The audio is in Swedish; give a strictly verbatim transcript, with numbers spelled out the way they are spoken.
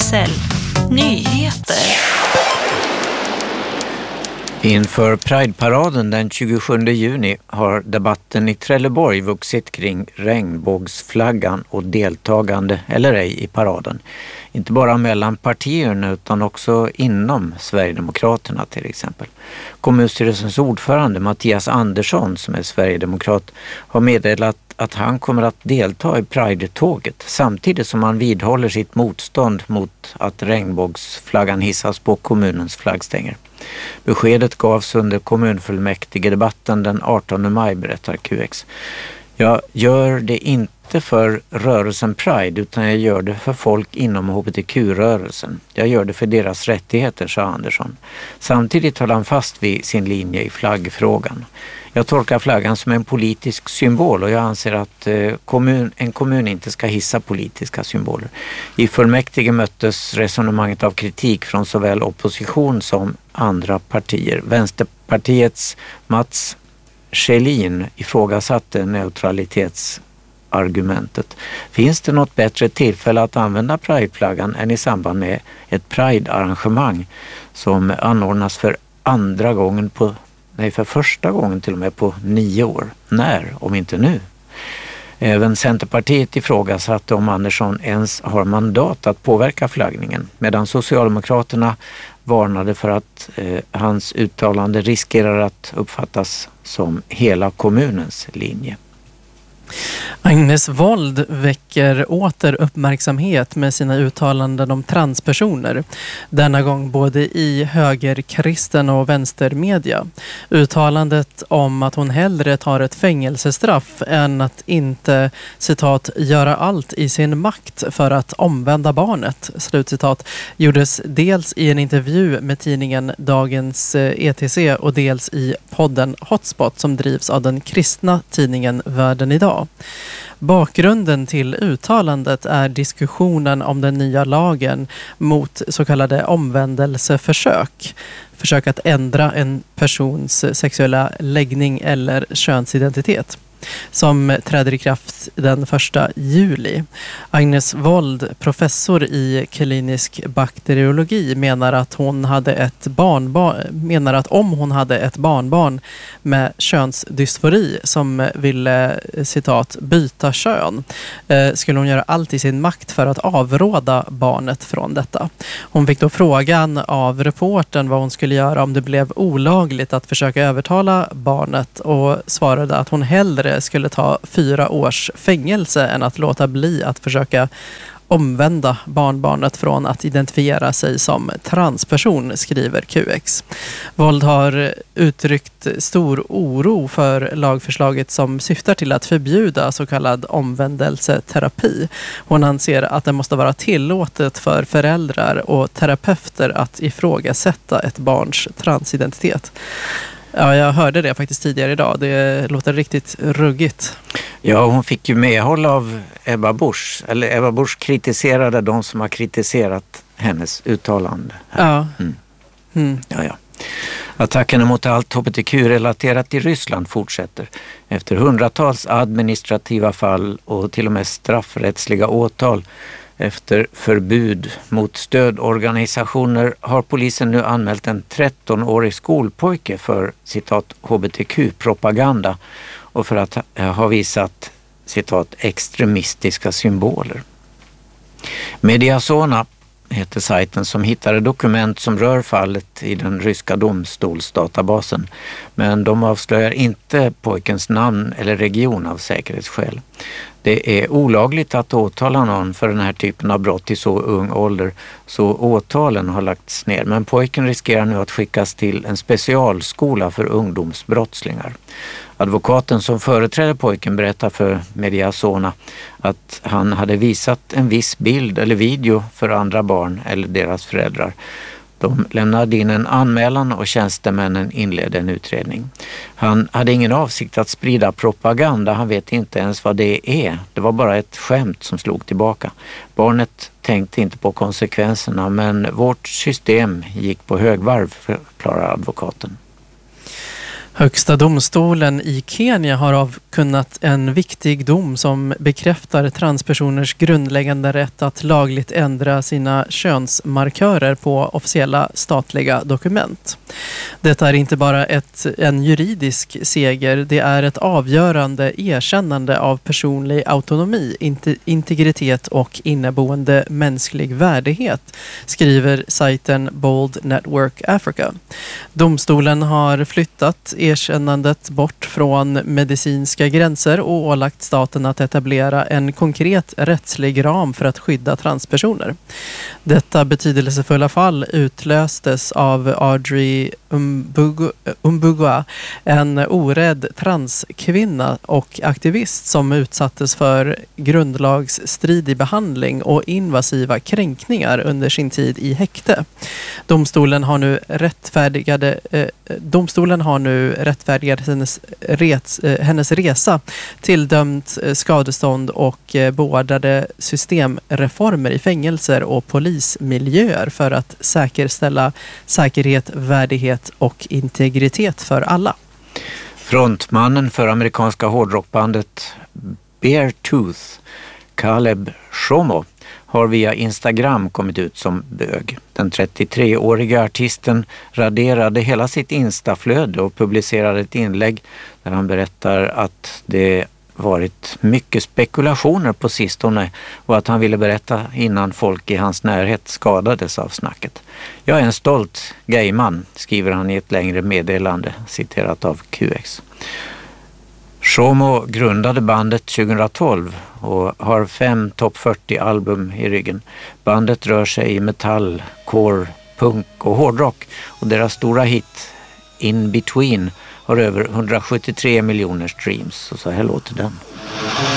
S L Nyheter. Inför Pride-paraden den tjugosjunde juni har debatten i Trelleborg vuxit kring regnbågsflaggan och deltagande eller ej i paraden. Inte bara mellan partierna utan också inom Sverigedemokraterna till exempel. Kommunstyrelsens ordförande Mattias Andersson, som är Sverigedemokrat, har meddelat att han kommer att delta i Pride-tåget samtidigt som han vidhåller sitt motstånd mot att regnbågsflaggan hissas på kommunens flaggstänger. Beskedet gavs under kommunfullmäktigedebatten den artonde maj, berättar Q X. Jag gör det inte för rörelsen Pride utan jag gör det för folk inom H B T Q-rörelsen. Jag gör det för deras rättigheter, sa Andersson. Samtidigt höll han fast vid sin linje i flaggfrågan. Jag tolkar flaggan som en politisk symbol och jag anser att eh, kommun, en kommun inte ska hissa politiska symboler. I fullmäktige möttes resonemanget av kritik från såväl opposition som andra partier. Vänsterpartiets Mats Schelin ifrågasatte neutralitetsargumentet. Finns det något bättre tillfälle att använda Pride-flaggan än i samband med ett Pride-arrangemang som anordnas för andra gången på Nej, för första gången till och med på nio år. När, om inte nu? Även Centerpartiet ifrågasatte om Andersson ens har mandat att påverka flaggningen, medan Socialdemokraterna varnade för att eh, hans uttalande riskerar att uppfattas som hela kommunens linje. Agnes Wold väcker åter uppmärksamhet med sina uttalanden om transpersoner. Denna gång både i högerkristen och vänstermedia. Uttalandet om att hon hellre tar ett fängelsestraff än att inte, citat, göra allt i sin makt för att omvända barnet, slutcitat, gjordes dels i en intervju med tidningen Dagens E T C och dels i podden Hotspot som drivs av den kristna tidningen Världen idag. Bakgrunden till uttalandet är diskussionen om den nya lagen mot så kallade omvändelseförsök. Försök att ändra en persons sexuella läggning eller könsidentitet, som träder i kraft den första juli. Agnes Wold, professor i klinisk bakteriologi, menar att hon hade ett barnbarn, menar att om hon hade ett barnbarn med könsdysfori som ville, citat, byta kön, skulle hon göra allt i sin makt för att avråda barnet från detta. Hon fick då frågan av reportern vad hon skulle göra om det blev olagligt att försöka övertala barnet och svarade att hon hellre skulle ta fyra års fängelse än att låta bli att försöka omvända barnbarnet från att identifiera sig som transperson, skriver Q X. Wold har uttryckt stor oro för lagförslaget som syftar till att förbjuda så kallad omvändelseterapi. Hon anser att det måste vara tillåtet för föräldrar och terapeuter att ifrågasätta ett barns transidentitet. Ja, jag hörde det faktiskt tidigare idag. Det låter riktigt ruggigt. Ja, hon fick ju medhåll av Ebba Busch. Eller Ebba Busch kritiserade de som har kritiserat hennes uttalande. Ja. Mm. Mm. Ja, ja. Attackerna mot allt H B T Q-relaterat i Ryssland fortsätter. Efter hundratals administrativa fall och till och med straffrättsliga åtal efter förbud mot stödorganisationer har polisen nu anmält en trettonårig skolpojke för, citat, H B T Q-propaganda och för att ha visat, citat, extremistiska symboler. Mediasona heter sajten som hittade dokument som rör fallet i den ryska domstolsdatabasen, men de avslöjar inte pojkens namn eller region av säkerhetsskäl. Det är olagligt att åtala någon för den här typen av brott i så ung ålder, så åtalen har lagts ner. Men pojken riskerar nu att skickas till en specialskola för ungdomsbrottslingar. Advokaten som företräder pojken berättar för Mediasona att han hade visat en viss bild eller video för andra barn eller deras föräldrar. De lämnade in en anmälan och tjänstemännen inledde en utredning. Han hade ingen avsikt att sprida propaganda, han vet inte ens vad det är. Det var bara ett skämt som slog tillbaka. Barnet tänkte inte på konsekvenserna, men vårt system gick på högvarv, förklarar advokaten. Högsta domstolen i Kenya har avkunnat en viktig dom som bekräftar transpersoners grundläggande rätt att lagligt ändra sina könsmarkörer på officiella statliga dokument. Detta är inte bara ett, en juridisk seger, det är ett avgörande erkännande av personlig autonomi, integritet och inneboende mänsklig värdighet, skriver sajten Bold Network Africa. Domstolen har flyttat erkännandet bort från medicinska gränser och ålagt staten att etablera en konkret rättslig ram för att skydda transpersoner. Detta betydelsefulla fall utlöstes av Audrey Umbugua, en orädd transkvinna och aktivist som utsattes för grundlagsstridig behandling och invasiva kränkningar under sin tid i häkte. Domstolen har nu rättfärdigade eh, domstolen har nu rättfärdigat hennes, res, eh, hennes resa till dömt eh, skadestånd och eh, beordrade systemreformer i fängelser och polismiljöer för att säkerställa säkerhet, värdighet och integritet för alla. Frontmannen för amerikanska hårdrockbandet Beartooth, Caleb Shomo, har via Instagram kommit ut som bög. Den trettiotreåriga artisten raderade hela sitt instaflöde och publicerade ett inlägg där han berättar att det varit mycket spekulationer på sistone och att han ville berätta innan folk i hans närhet skadades av snacket. Jag är en stolt gayman, skriver han i ett längre meddelande citerat av Q X. Shomo grundade bandet tjugohundratolv och har fem topp fyrtio album i ryggen. Bandet rör sig i metall, core, punk och hårdrock och deras stora hit In Between har över hundrasjuttiotre miljoner streams och så här låter den.